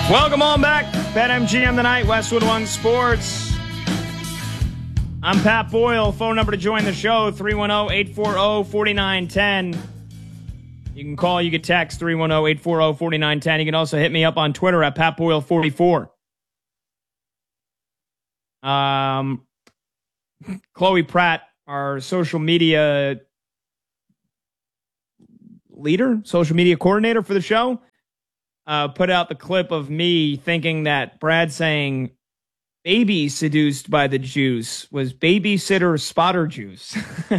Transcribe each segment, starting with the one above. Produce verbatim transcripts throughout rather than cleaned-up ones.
Welcome on back. BetMGM tonight, Westwood One Sports. I'm Pat Boyle. Phone number to join the show, three one zero, eight four zero, four nine one zero. You can call, you can text, three one zero, eight four zero, four nine one zero. You can also hit me up on Twitter at Pat Boyle forty-four. Um, Chloe Pratt, our social media leader, social media coordinator for the show, uh, put out the clip of me thinking that Brad saying baby seduced by the juice was babysitter spotter juice.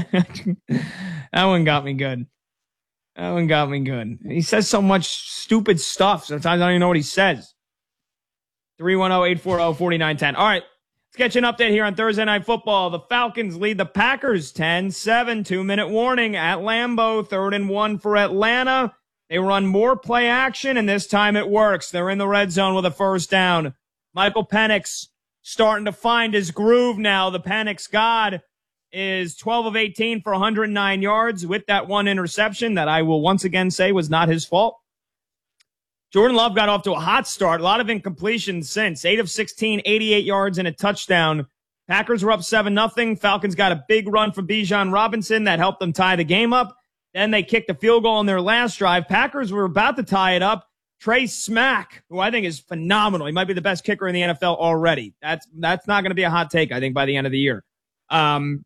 That one got me good. That one got me good. He says so much stupid stuff. Sometimes I don't even know what he says. three one zero, eight four zero, four nine one zero. All right. Let's get you an update here on Thursday Night Football. The Falcons lead the Packers ten seven. Two-minute warning at Lambeau. Third and one for Atlanta. They run more play action, and this time it works. They're in the red zone with a first down. Michael Penix starting to find his groove now. The Penix God is twelve of eighteen for one hundred nine yards with that one interception that I will once again say was not his fault. Jordan Love got off to a hot start. A lot of incompletions since. eight of sixteen, eighty-eight yards and a touchdown. Packers were up seven nothing. Falcons got a big run from Bijan Robinson that helped them tie the game up. Then they kicked a field goal on their last drive. Packers were about to tie it up. Trey Smack, who I think is phenomenal. He might be the best kicker in the N F L already. That's that's not going to be a hot take, I think, by the end of the year. Um,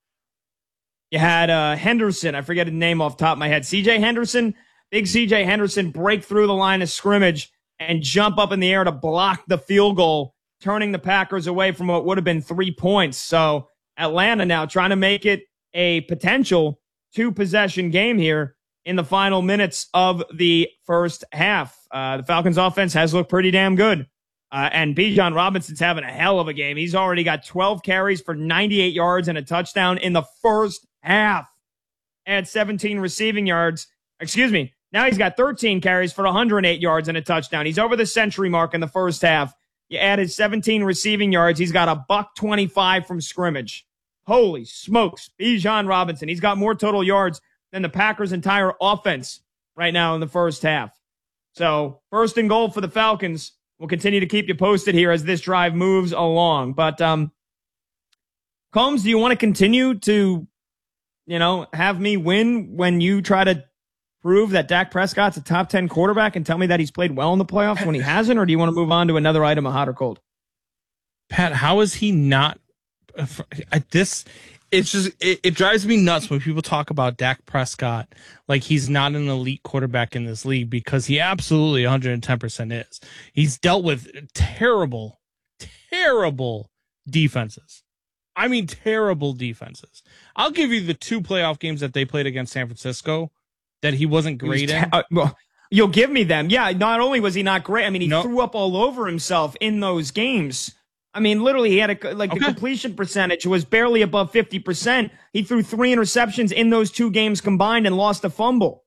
you had uh, Henderson. I forget his name off the top of my head. C J Henderson. Big C J Henderson break through the line of scrimmage and jump up in the air to block the field goal, turning the Packers away from what would have been three points. So Atlanta now trying to make it a potential two-possession game here in the final minutes of the first half. Uh, the Falcons offense has looked pretty damn good. Uh, and Bijan Robinson's having a hell of a game. He's already got twelve carries for ninety-eight yards and a touchdown in the first half. And seventeen receiving yards. Excuse me. Now he's got thirteen carries for one hundred eight yards and a touchdown. He's over the century mark in the first half. You added seventeen receiving yards. He's got a buck twenty-five from scrimmage. Holy smokes. Bijan Robinson. He's got more total yards than the Packers' entire offense right now in the first half. So first and goal for the Falcons. We'll continue to keep you posted here as this drive moves along. But, um, Combs, do you want to continue to, you know, have me win when you try to prove that Dak Prescott's a top ten quarterback and tell me that he's played well in the playoffs when he hasn't? Or do you want to move on to another item of hot or cold? Pat, how is he not uh, this? It's just, it, it drives me nuts when people talk about Dak Prescott like he's not an elite quarterback in this league, because he absolutely one hundred ten percent is. He's dealt with terrible, terrible defenses. I mean, terrible defenses. I'll give you the two playoff games that they played against San Francisco that he wasn't great in. Uh, well, you'll give me them. Yeah, not only was he not great, I mean, he no. threw up all over himself in those games. I mean, literally, he had a, like okay. the completion percentage was barely above fifty percent. He threw three interceptions in those two games combined and lost a fumble.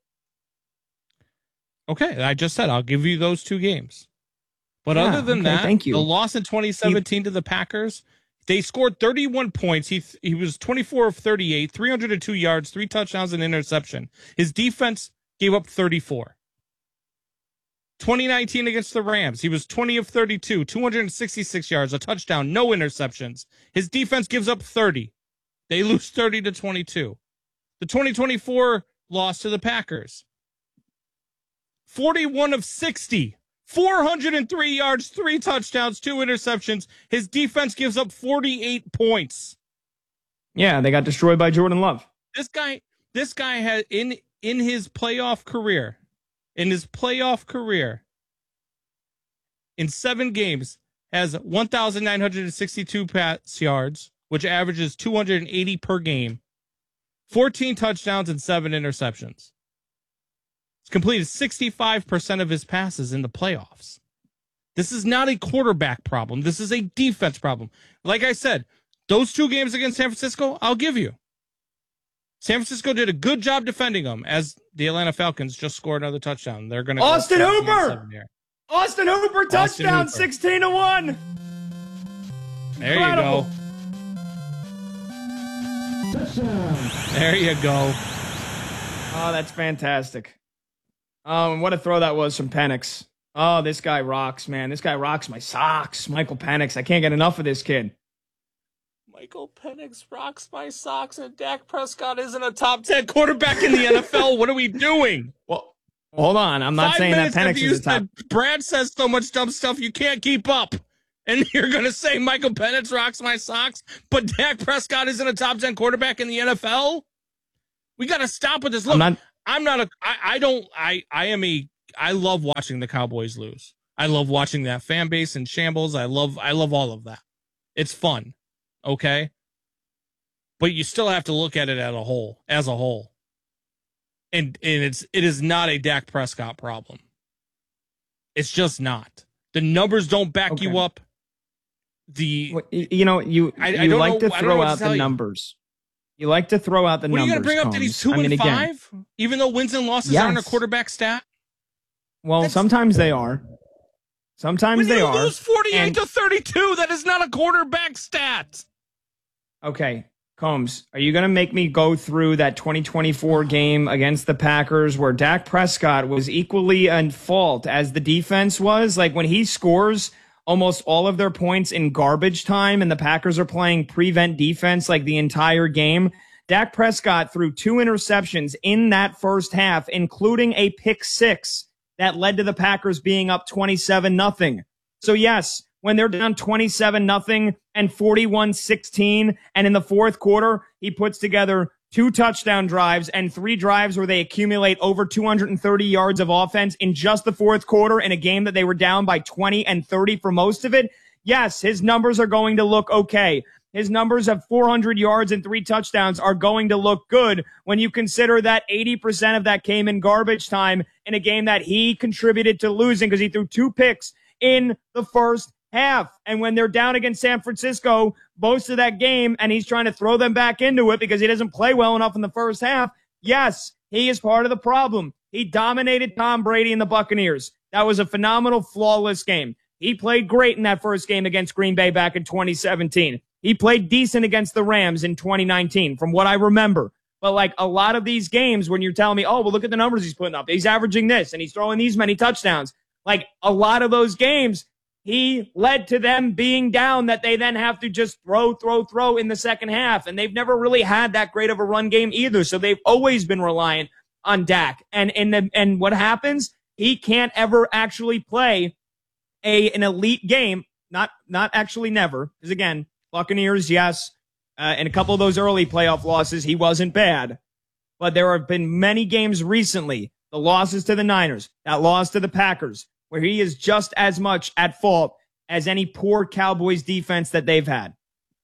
Okay, I just said I'll give you those two games. But yeah, other than okay, that, thank you. The loss in twenty seventeen you, to the Packers, they scored thirty-one points. He he was twenty-four of thirty-eight, three hundred two yards, three touchdowns, and interception. His defense gave up thirty-four. twenty nineteen against the Rams, he was twenty of thirty-two, two hundred sixty-six yards, a touchdown, no interceptions. His defense gives up thirty. They lose thirty to twenty-two. The twenty twenty-four loss to the Packers, forty-one of sixty, four hundred three yards, three touchdowns, two interceptions. His defense gives up forty-eight points. Yeah, they got destroyed by Jordan Love. This guy, this guy had in in his playoff career, in his playoff career, in seven games, has one thousand nine hundred sixty-two pass yards, which averages two hundred eighty per game, fourteen touchdowns and seven interceptions. He's completed sixty-five percent of his passes in the playoffs. This is not a quarterback problem. This is a defense problem. Like I said, those two games against San Francisco, I'll give you. San Francisco did a good job defending them, as the Atlanta Falcons just scored another touchdown. They're going to Austin Hooper! Austin Hooper touchdown, sixteen to one. There Incredible. you go. There you go. Oh, that's fantastic. Um, what a throw that was from Penix. Oh, this guy rocks, man. This guy rocks my socks. Michael Penix. I can't get enough of this kid. Michael Penix rocks my socks, and Dak Prescott isn't a top ten quarterback in the N F L. What are we doing? Well, hold on. I'm not Five saying that Penix is a top. Brad says so much dumb stuff you can't keep up. And you're going to say Michael Penix rocks my socks, but Dak Prescott isn't a top ten quarterback in the N F L? We got to stop with this. Look, I'm not, I'm not a, I, I don't, I, I am a, I love watching the Cowboys lose. I love watching that fan base in shambles. I love, I love all of that. It's fun. Okay. But you still have to look at it as a whole, as a whole. And, and it's, it is not a Dak Prescott problem. It's just not. The numbers don't back okay. you up. The, you know, you, I, you I like know, to throw out to the you. numbers. You like to throw out the what numbers. Are you going to bring up Combs? that he's two I mean, and five, again, even though wins and losses yes. aren't a quarterback stat? Well, That's, sometimes they are. Sometimes when they you are. lose forty-eight and, to thirty-two, that is not a quarterback stat. Okay, Combs, are you going to make me go through that twenty twenty-four game against the Packers where Dak Prescott was equally at fault as the defense was? Like when he scores almost all of their points in garbage time and the Packers are playing prevent defense like the entire game. Dak Prescott threw two interceptions in that first half, including a pick six that led to the Packers being up twenty-seven nothing. So yes, when they're down twenty-seven nothing and forty-one sixteen, and in the fourth quarter, he puts together two touchdown drives and three drives where they accumulate over two hundred thirty yards of offense in just the fourth quarter in a game that they were down by twenty and thirty for most of it. Yes, his numbers are going to look okay. His numbers of four hundred yards and three touchdowns are going to look good when you consider that eighty percent of that came in garbage time in a game that he contributed to losing because he threw two picks in the first half. And when they're down against San Francisco most of that game and he's trying to throw them back into it because he doesn't play well enough in the first half, yes, he is part of the problem. He dominated Tom Brady and the Buccaneers. That was a phenomenal, flawless game. He played great in that first game against Green Bay back in twenty seventeen. He played decent against the Rams in twenty nineteen, from what I remember. But like a lot of these games, when you're telling me, oh, well, look at the numbers he's putting up. He's averaging this and he's throwing these many touchdowns. Like a lot of those games, he led to them being down that they then have to just throw, throw, throw in the second half. And they've never really had that great of a run game either. So they've always been reliant on Dak. And, and, the, and what happens? He can't ever actually play a, an elite game. Not, not actually never. Because again, Buccaneers, yes. Uh, and a couple of those early playoff losses, he wasn't bad. But there have been many games recently, the losses to the Niners, that loss to the Packers, where he is just as much at fault as any poor Cowboys defense that they've had.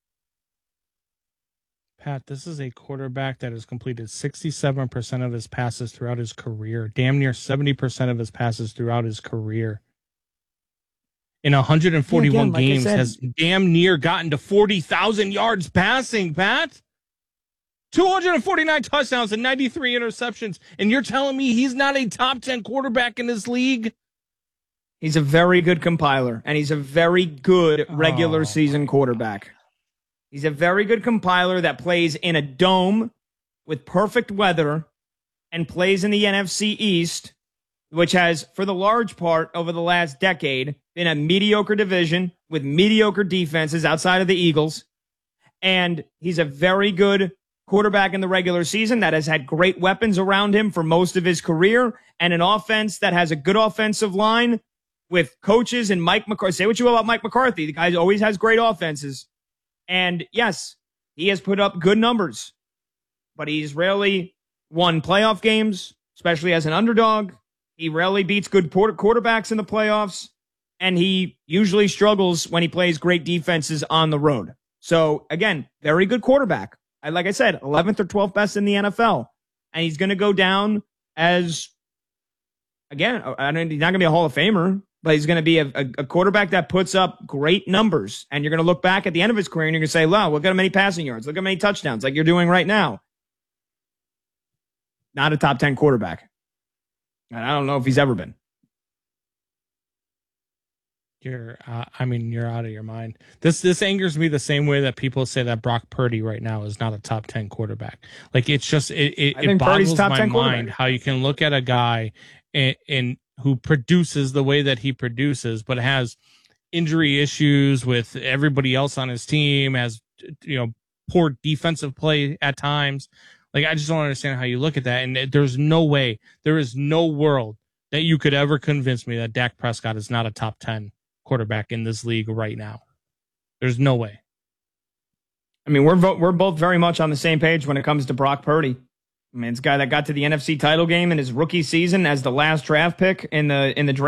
Pat, this is a quarterback that has completed sixty-seven percent of his passes throughout his career, damn near seventy percent of his passes throughout his career. In one hundred forty-one yeah, again, like games, has damn near gotten to forty thousand yards passing, Pat. two hundred forty-nine touchdowns and ninety-three interceptions, and you're telling me he's not a top ten quarterback in this league? He's a very good compiler, and he's a very good regular oh. season quarterback. He's a very good compiler that plays in a dome with perfect weather and plays in the N F C East, which has, for the large part over the last decade, been a mediocre division with mediocre defenses outside of the Eagles. And he's a very good quarterback in the regular season that has had great weapons around him for most of his career, and an offense that has a good offensive line with coaches and Mike McCarthy. Say what you will about Mike McCarthy. The guy always has great offenses. And yes, he has put up good numbers, but he's rarely won playoff games, especially as an underdog. He rarely beats good quarterbacks in the playoffs, and he usually struggles when he plays great defenses on the road. So again, very good quarterback. I, like I said, eleventh or twelfth best in the N F L. And he's going to go down as, again, I don't, he's not going to be a Hall of Famer, but he's going to be a, a, a quarterback that puts up great numbers. And you're going to look back at the end of his career and you're going to say, wow, look at how many passing yards. Look at how many touchdowns, like you're doing right now. Not a top ten quarterback. And I don't know if he's ever been. You're, uh, I mean, you're out of your mind. This this angers me the same way that people say that Brock Purdy right now is not a top ten quarterback. Like, it's just, it, it, it boggles my mind how you can look at a guy and, and who produces the way that he produces, but has injury issues with everybody else on his team, has, you know, poor defensive play at times. Like, I just don't understand how you look at that. And there's no way, there is no world that you could ever convince me that Dak Prescott is not a top ten quarterback in this league right now. There's no way. I mean, we're vo- we're both very much on the same page when it comes to Brock Purdy. I mean, it's a guy that got to the N F C title game in his rookie season as the last draft pick in the in the draft.